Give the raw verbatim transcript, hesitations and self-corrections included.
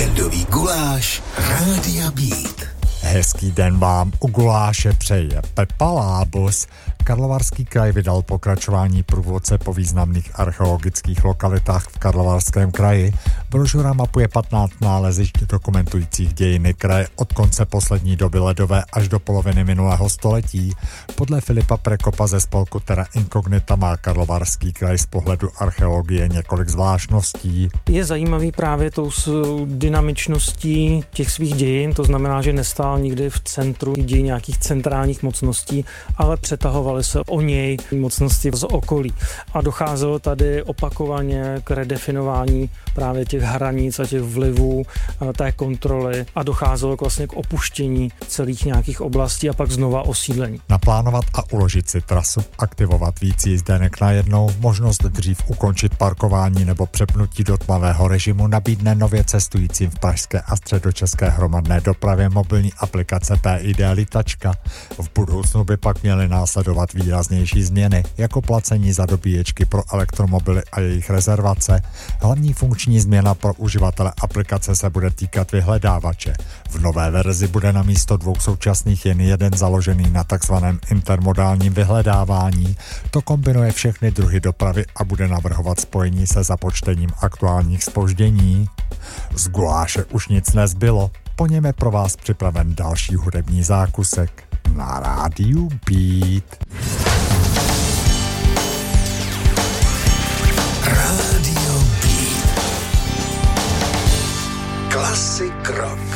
Víkendový guláš Rádia Beat. Hezký den vám u guláše přeje Pepa Lábus. Karlovarský kraj vydal pokračování průvodce po významných archeologických lokalitách v Karlovarském kraji. Brožura mapuje patnáct nálezišť dokumentujících dějiny kraje od konce poslední doby ledové až do poloviny minulého století. Podle Filipa Prekopa ze spolku Terra Incognita má Karlovarský kraj z pohledu archeologie několik zvláštností. Je zajímavý právě tou dynamičností těch svých dějin, to znamená, že nestál nikdy v centru dějin nějakých centrálních mocností, ale přetahovaly se o něj mocnosti z okolí. A docházelo tady opakovaně k redefinování právě těch hranic a těch vlivů, té kontroly a docházelo k vlastně k opuštění celých nějakých oblastí a pak znova osídlení. Naplánovat a uložit si trasu, aktivovat víc jízdenek najednou, možnost dřív ukončit parkování nebo přepnutí do tmavého režimu nabídne nově cestujícím v pražské a středočeské hromadné dopravě mobilní aplikace P I D Litačka. V budoucnu by pak měly následovat výraznější změny, jako placení za dobíječky pro elektromobily a jejich rezervace. Hlavní funkční změna pro uživatele aplikace se bude týkat vyhledávače. V nové verzi bude na místo dvou současných jen jeden založený na takzvaném intermodálním vyhledávání. To kombinuje všechny druhy dopravy a bude navrhovat spojení se započtením aktuálních zpoždění. Z guláše už nic nezbylo, po něm je pro vás připraven další hudební zákusek na rádiu Beat. Rádio Beat. Klasik rock.